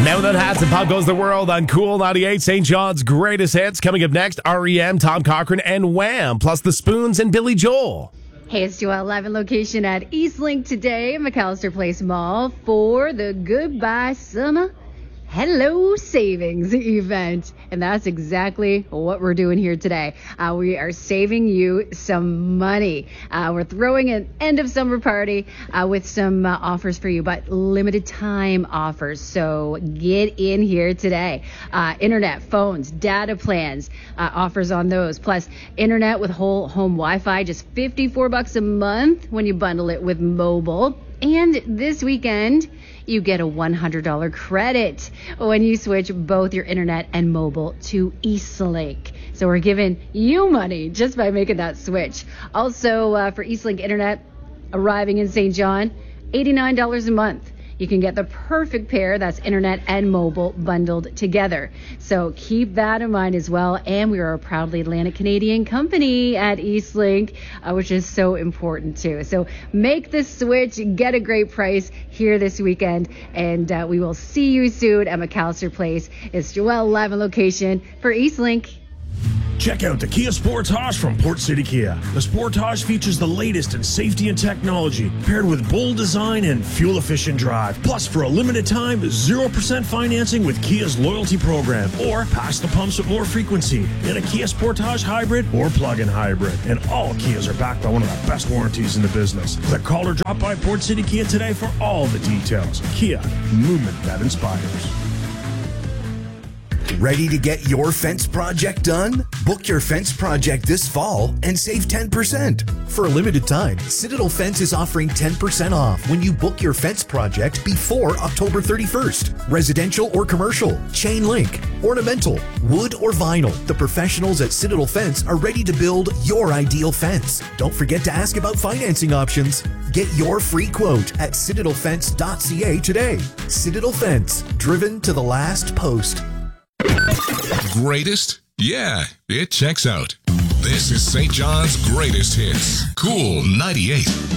Now without hats and pop goes the world on Cool 98, St. John's greatest hits. Coming up next, REM, Tom Cochrane, and Wham, plus the Spoons and Billy Joel. Hey, it's Joelle, live in location at Eastlink today, McAllister Place Mall, for the Goodbye Summer Hello Savings event. And that's exactly what we're doing here today. We are saving you some money. We're throwing an end of summer party with some offers for you, but limited time offers. So get in here today. Internet, phones, data plans, offers on those. Plus internet with whole home Wi-Fi, just $54 a month when you bundle it with mobile. And this weekend, you get a $100 credit when you switch both your internet and mobile to Eastlink. So we're giving you money just by making that switch. Also, for Eastlink internet arriving in St. John, $89 a month. You can get the perfect pair, that's internet and mobile bundled together. So keep that in mind as well. And we are a proudly Atlantic Canadian company at Eastlink, which is so important too. So make the switch, get a great price here this weekend, and we will see you soon at McAllister Place. It's Joelle live on location for Eastlink. Check out the Kia Sportage from Port City Kia. The Sportage features the latest in safety and technology, paired with bold design and fuel-efficient drive. Plus, for a limited time, 0% financing with Kia's loyalty program, or pass the pumps with more frequency in a Kia Sportage hybrid or plug-in hybrid. And all Kias are backed by one of the best warranties in the business. The call or drop by Port City Kia today for all the details. Kia, movement that inspires. Ready to get your fence project done? Book your fence project this fall and save 10%. For a limited time, Citadel Fence is offering 10% off when you book your fence project before October 31st. Residential or commercial, chain link, ornamental, wood or vinyl. The professionals at Citadel Fence are ready to build your ideal fence. Don't forget to ask about financing options. Get your free quote at citadelfence.ca today. Citadel Fence, driven to the last post. Greatest? Yeah, it checks out. This is St. John's greatest hits. Cool 98.